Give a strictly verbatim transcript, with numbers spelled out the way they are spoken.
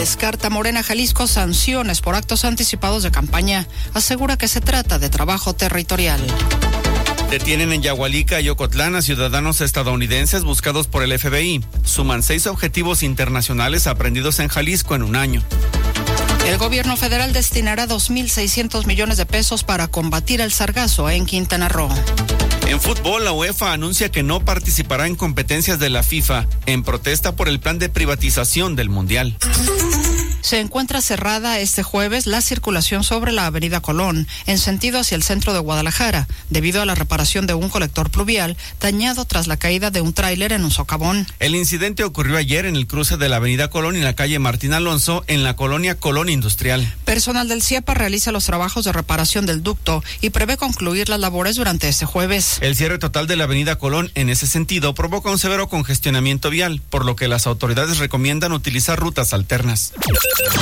Descarta Morena Jalisco sanciones por actos anticipados de campaña. Asegura que se trata de trabajo territorial. Detienen en Yahualica y Ocotlán a ciudadanos estadounidenses buscados por el F B I. Suman seis objetivos internacionales aprendidos en Jalisco en un año. El gobierno federal destinará dos mil seiscientos millones de pesos para combatir el sargazo en Quintana Roo. En fútbol, la UEFA anuncia que no participará en competencias de la FIFA en protesta por el plan de privatización del Mundial. Se encuentra cerrada este jueves la circulación sobre la avenida Colón, en sentido hacia el centro de Guadalajara, debido a la reparación de un colector pluvial dañado tras la caída de un tráiler en un socavón. El incidente ocurrió ayer en el cruce de la avenida Colón y la calle Martín Alonso, en la colonia Colón Industrial. Personal del CIEPA realiza los trabajos de reparación del ducto y prevé concluir las labores durante este jueves. El cierre total de la avenida Colón, en ese sentido, provoca un severo congestionamiento vial, por lo que las autoridades recomiendan utilizar rutas alternas.